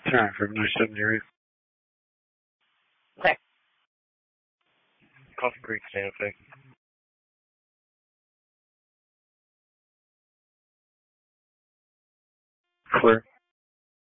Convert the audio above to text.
Time for 978. Okay. Coffee Creek, Santa Fe. Clear.